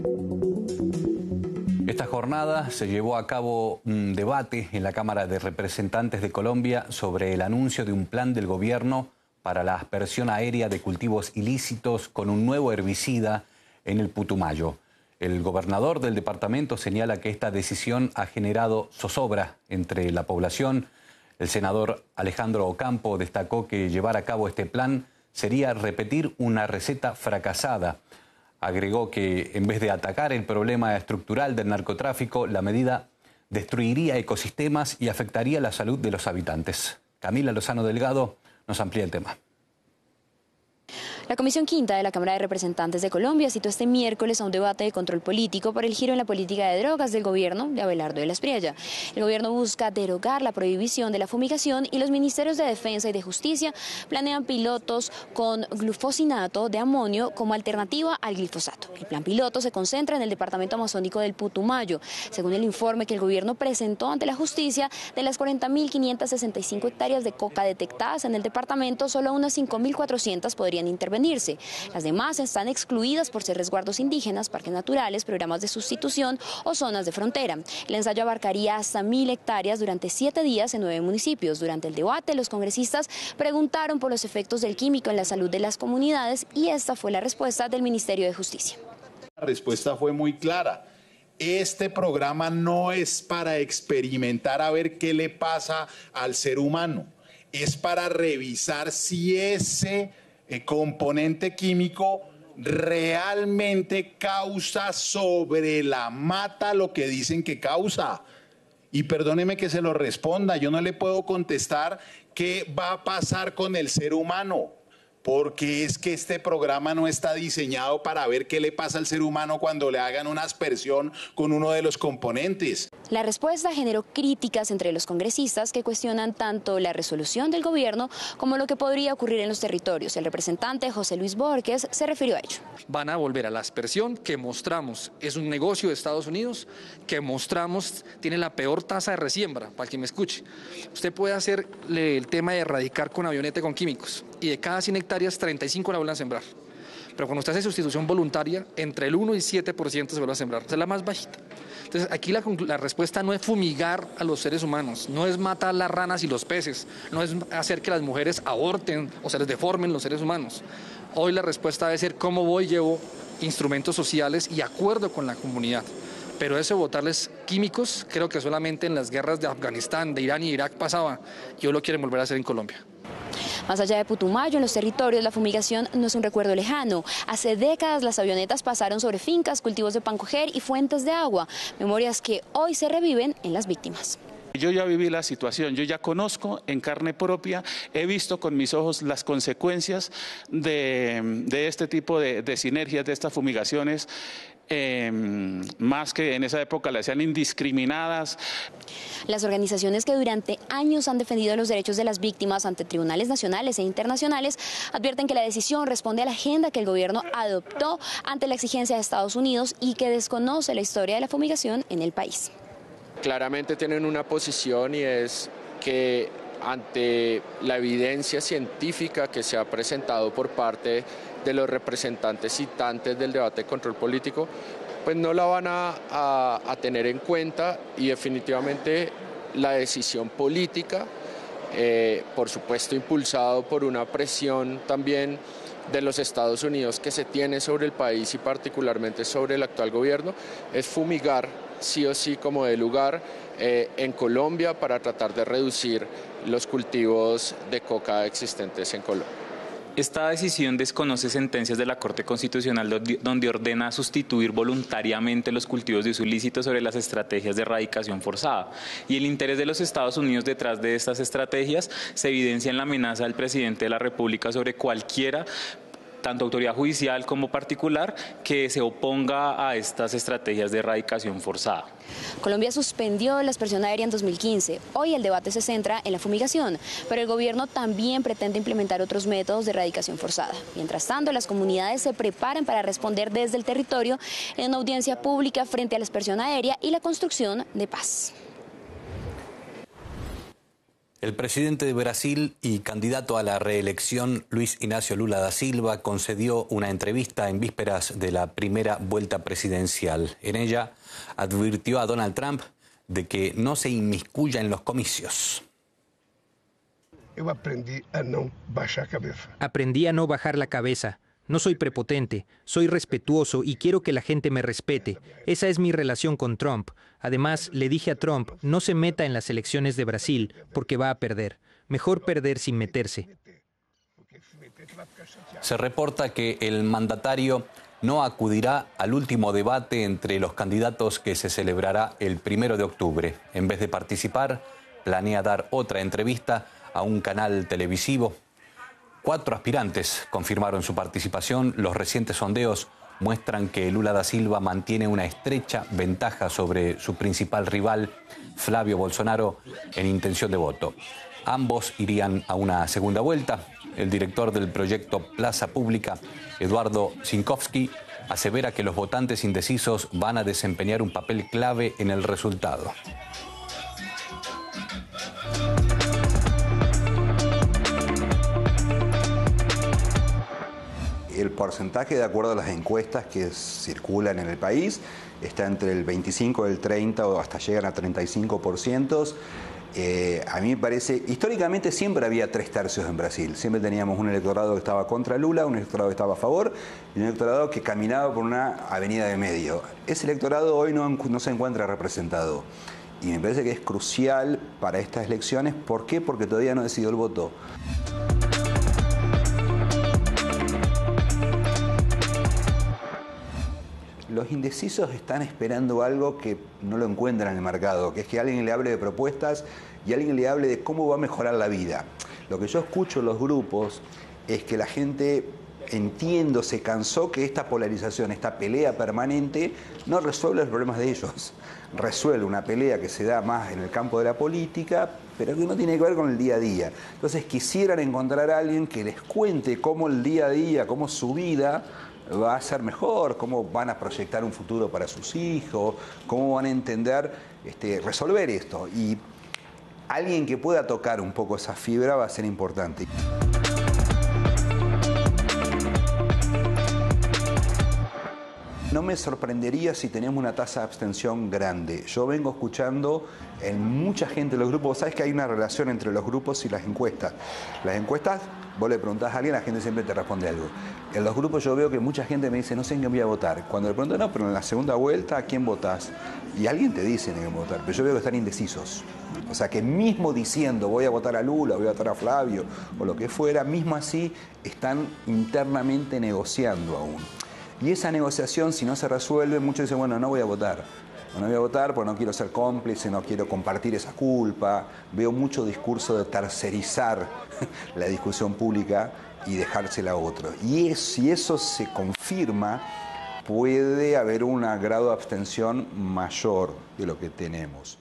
Esta jornada se llevó a cabo un debate en la Cámara de Representantes de Colombia sobre el anuncio de un plan del gobierno para la aspersión aérea de cultivos ilícitos con un nuevo herbicida en el Putumayo. El gobernador del departamento señala que esta decisión ha generado zozobra entre la población. El senador Alejandro Ocampo destacó que llevar a cabo este plan sería repetir una receta fracasada. Agregó que en vez de atacar el problema estructural del narcotráfico, la medida destruiría ecosistemas y afectaría la salud de los habitantes. Camila Lozano Delgado nos amplía el tema. La Comisión Quinta de la Cámara de Representantes de Colombia citó este miércoles a un debate de control político por el giro en la política de drogas del gobierno de Abelardo de la Espriella. El gobierno busca derogar la prohibición de la fumigación y los ministerios de Defensa y de Justicia planean pilotos con glufosinato de amonio como alternativa al glifosato. El plan piloto se concentra en el departamento amazónico del Putumayo. Según el informe que el gobierno presentó ante la justicia, de las 40.565 hectáreas de coca detectadas en el departamento, solo unas 5.400 podrían intervenirse. Las demás están excluidas por ser resguardos indígenas, parques naturales, programas de sustitución o zonas de frontera. El ensayo abarcaría hasta 1.000 hectáreas durante 7 días en 9 municipios. Durante el debate, los congresistas preguntaron por los efectos del químico en la salud de las comunidades y esta fue la respuesta del Ministerio de Justicia. La respuesta fue muy clara. Este programa no es para experimentar a ver qué le pasa al ser humano. Es para revisar si ese componente químico realmente causa sobre la mata lo que dicen que causa. Y perdóneme que se lo responda, yo no le puedo contestar qué va a pasar con el ser humano, porque es que este programa no está diseñado para ver qué le pasa al ser humano cuando le hagan una aspersión con uno de los componentes. La respuesta generó críticas entre los congresistas que cuestionan tanto la resolución del gobierno como lo que podría ocurrir en los territorios. El representante José Luis Borges se refirió a ello. Van a volver a la aspersión que mostramos, es un negocio de Estados Unidos, que mostramos tiene la peor tasa de resiembra, para que me escuche. Usted puede hacer el tema de erradicar con avioneta con químicos y de cada 100 hectáreas 35 la vuelven a sembrar. Pero cuando usted hace sustitución voluntaria, entre el 1 y 7% se vuelve a sembrar, esa es la más bajita. Entonces aquí la respuesta no es fumigar a los seres humanos, no es matar las ranas y los peces, no es hacer que las mujeres aborten o se les deformen los seres humanos. Hoy la respuesta debe ser cómo llevo instrumentos sociales y acuerdo con la comunidad. Pero eso de botarles químicos, creo que solamente en las guerras de Afganistán, de Irán y Irak pasaba, y hoy lo quieren volver a hacer en Colombia. Más allá de Putumayo, en los territorios, la fumigación no es un recuerdo lejano. Hace décadas las avionetas pasaron sobre fincas, cultivos de pan coger y fuentes de agua, memorias que hoy se reviven en las víctimas. Yo ya viví la situación, yo ya conozco en carne propia, he visto con mis ojos las consecuencias de este tipo de sinergias, de estas fumigaciones, más que en esa época las hacían indiscriminadas. Las organizaciones que durante años han defendido los derechos de las víctimas ante tribunales nacionales e internacionales advierten que la decisión responde a la agenda que el gobierno adoptó ante la exigencia de Estados Unidos y que desconoce la historia de la fumigación en el país. Claramente tienen una posición y es que ante la evidencia científica que se ha presentado por parte de los representantes citantes del debate de control político, pues no la van a tener en cuenta y definitivamente la decisión política, por supuesto impulsado por una presión también de los Estados Unidos que se tiene sobre el país y particularmente sobre el actual gobierno, es fumigar sí o sí como de lugar en Colombia para tratar de reducir los cultivos de coca existentes en Colombia. Esta decisión desconoce sentencias de la Corte Constitucional donde ordena sustituir voluntariamente los cultivos de uso ilícito sobre las estrategias de erradicación forzada. Y el interés de los Estados Unidos detrás de estas estrategias se evidencia en la amenaza del presidente de la República sobre cualquiera, tanto autoridad judicial como particular, que se oponga a estas estrategias de erradicación forzada. Colombia suspendió la aspersión aérea en 2015. Hoy el debate se centra en la fumigación, pero el gobierno también pretende implementar otros métodos de erradicación forzada. Mientras tanto, las comunidades se preparan para responder desde el territorio en una audiencia pública frente a la aspersión aérea y la construcción de paz. El presidente de Brasil y candidato a la reelección, Luis Inácio Lula da Silva, concedió una entrevista en vísperas de la primera vuelta presidencial. En ella advirtió a Donald Trump de que no se inmiscuya en los comicios. Aprendí a no bajar la cabeza. No soy prepotente, soy respetuoso y quiero que la gente me respete. Esa es mi relación con Trump. Además, le dije a Trump, no se meta en las elecciones de Brasil porque va a perder. Mejor perder sin meterse. Se reporta que el mandatario no acudirá al último debate entre los candidatos que se celebrará el 1 de octubre. En vez de participar, planea dar otra entrevista a un canal televisivo. 4 aspirantes confirmaron su participación. Los recientes sondeos muestran que Lula da Silva mantiene una estrecha ventaja sobre su principal rival, Flavio Bolsonaro, en intención de voto. Ambos irían a una segunda vuelta. El director del proyecto Plaza Pública, Eduardo Zinkowski, asevera que los votantes indecisos van a desempeñar un papel clave en el resultado. El porcentaje, de acuerdo a las encuestas que circulan en el país, está entre el 25, el 30 o hasta llegan a 35%. A mí me parece, históricamente siempre había 3/3 en Brasil. Siempre teníamos un electorado que estaba contra Lula, un electorado que estaba a favor y un electorado que caminaba por una avenida de medio. Ese electorado hoy no se encuentra representado. Y me parece que es crucial para estas elecciones. ¿Por qué? Porque todavía no decidió el voto. Los indecisos están esperando algo que no lo encuentran en el mercado, que es que alguien le hable de propuestas y alguien le hable de cómo va a mejorar la vida. Lo que yo escucho en los grupos es que la gente, entiendo, se cansó que esta polarización, esta pelea permanente, no resuelve los problemas de ellos. Resuelve una pelea que se da más en el campo de la política, pero que no tiene que ver con el día a día. Entonces quisieran encontrar a alguien que les cuente cómo el día a día, cómo su vida va a ser mejor, cómo van a proyectar un futuro para sus hijos, cómo van a entender, resolver esto. Y alguien que pueda tocar un poco esa fibra va a ser importante. No me sorprendería si tenemos una tasa de abstención grande. Yo vengo escuchando en mucha gente de los grupos, sabes que hay una relación entre los grupos y las encuestas. Las encuestas, vos le preguntás a alguien, la gente siempre te responde algo. En los grupos yo veo que mucha gente me dice, no sé en qué voy a votar. Cuando le pregunto, no, pero en la segunda vuelta, ¿a quién votás? Y alguien te dice en qué votar, pero yo veo que están indecisos. O sea, que mismo diciendo, voy a votar a Lula, voy a votar a Flavio, o lo que fuera, mismo así, están internamente negociando aún. Y esa negociación, si no se resuelve, muchos dicen, bueno, no voy a votar. No voy a votar porque no quiero ser cómplice, no quiero compartir esa culpa. Veo mucho discurso de tercerizar la discusión pública y dejársela a otro. Y si eso se confirma, puede haber un grado de abstención mayor de lo que tenemos.